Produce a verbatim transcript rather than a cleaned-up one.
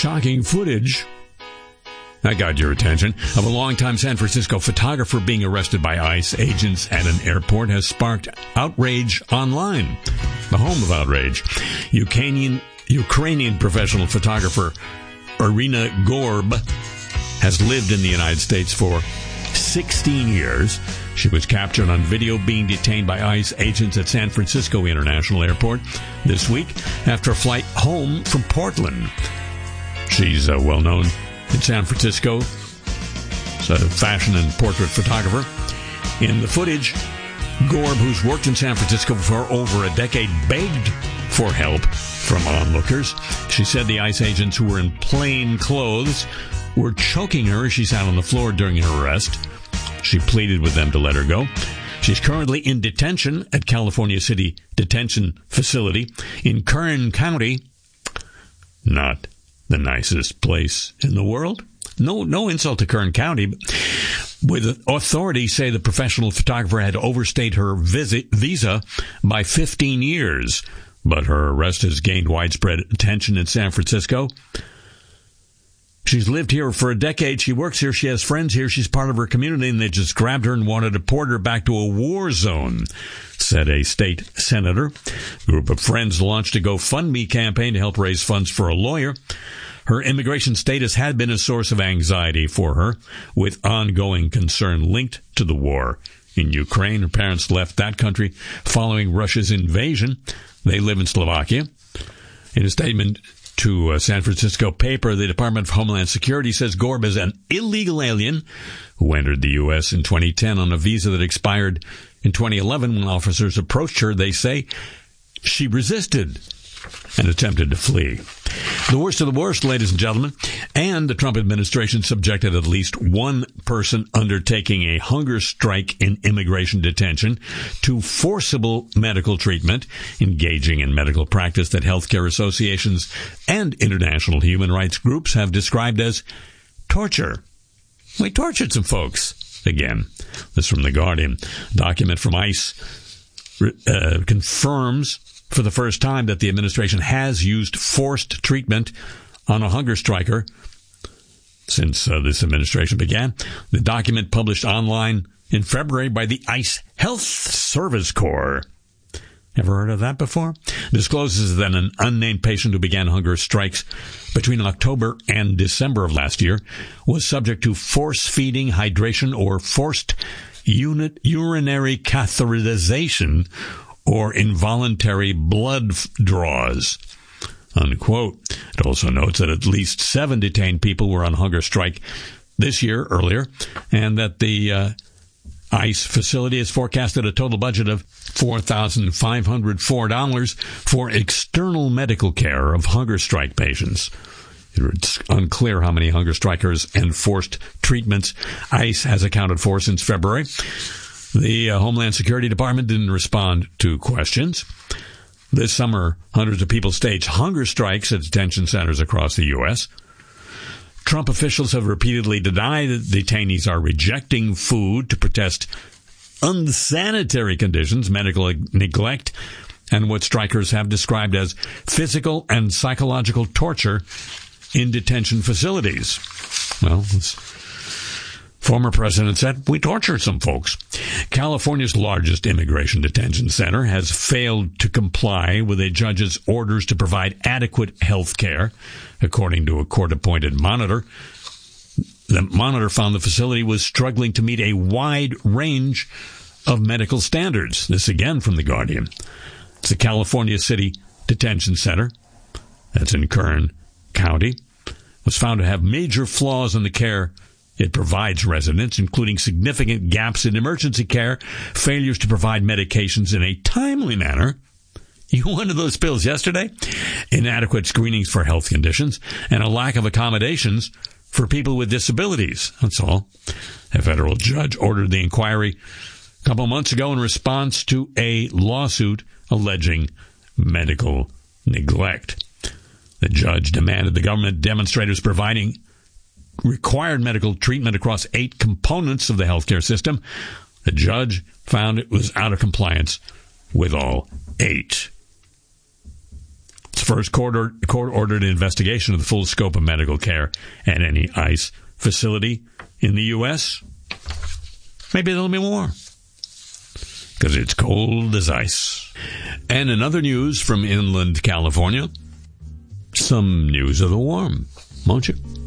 Shocking footage that got your attention of a longtime San Francisco photographer being arrested by ICE agents at an airport has sparked outrage online. The home of outrage. Ukrainian, Ukrainian professional photographer Irina Gorb has lived in the United States for sixteen years. She was captured on video being detained by ICE agents at San Francisco International Airport this week after a flight home from Portland. She's uh, well known in San Francisco. She's a fashion and portrait photographer. In the footage, Gorb, who's worked in San Francisco for over a decade, begged for help from onlookers. She said the ICE agents, who were in plain clothes, were choking her as she sat on the floor during her arrest. She pleaded with them to let her go. She's currently in detention at California City Detention Facility in Kern County. Not the nicest place in the world. No, no insult to Kern County. With authorities say the professional photographer had overstayed her visit, visa by fifteen years, but her arrest has gained widespread attention in San Francisco. She's lived here for a decade. She works here. She has friends here. She's part of her community, and they just grabbed her and wanted to port her back to a war zone, said a state senator. A group of friends launched a GoFundMe campaign to help raise funds for a lawyer. Her immigration status had been a source of anxiety for her, with ongoing concern linked to the war in Ukraine. Her parents left that country following Russia's invasion. They live in Slovakia. In a statement to a San Francisco paper, the Department of Homeland Security says Gorb is an illegal alien who entered the U S in twenty ten on a visa that expired in twenty eleven. When officers approached her, they say she resisted and attempted to flee. The worst of the worst, ladies and gentlemen, and the Trump administration subjected at least one person undertaking a hunger strike in immigration detention to forcible medical treatment, engaging in medical practice that healthcare associations and international human rights groups have described as torture. We tortured some folks. Again, this from The Guardian. A document from ICE uh, confirms for the first time that the administration has used forced treatment on a hunger striker since uh, this administration began. The document, published online in February by the ICE Health Service Corps, ever heard of that before? Discloses that an unnamed patient who began hunger strikes between October and December of last year was subject to force feeding, hydration, or forced unit urinary catheterization or involuntary blood draws, unquote. It also notes that at least seven detained people were on hunger strike this year earlier, and that the uh, ICE facility has forecasted a total budget of four thousand five hundred four dollars for external medical care of hunger strike patients. It's unclear how many hunger strikers and forced treatments ICE has accounted for since February. The uh, Homeland Security Department didn't respond to questions. This summer, hundreds of people staged hunger strikes at detention centers across the U S. Trump officials have repeatedly denied that detainees are rejecting food to protest unsanitary conditions, medical neglect, and what strikers have described as physical and psychological torture in detention facilities. Well, it's former president said, we tortured some folks. California's largest immigration detention center has failed to comply with a judge's orders to provide adequate health care, according to a court-appointed monitor. The monitor found the facility was struggling to meet a wide range of medical standards. This again from The Guardian. It's the California City Detention Center. That's in Kern County. Was found to have major flaws in the care it provides residents, including significant gaps in emergency care, failures to provide medications in a timely manner. You wanted those pills yesterday? Inadequate screenings for health conditions, and a lack of accommodations for people with disabilities. That's all. A federal judge ordered the inquiry a couple months ago in response to a lawsuit alleging medical neglect. The judge demanded the government demonstrators providing required medical treatment across eight components of the healthcare system. The judge found it was out of compliance with all eight. It's the First court-ordered court investigation of the full scope of medical care at any ICE facility in the U S Maybe there'll be more, because it's cold as ice. And in other news from inland California, some news of the warm, won't you?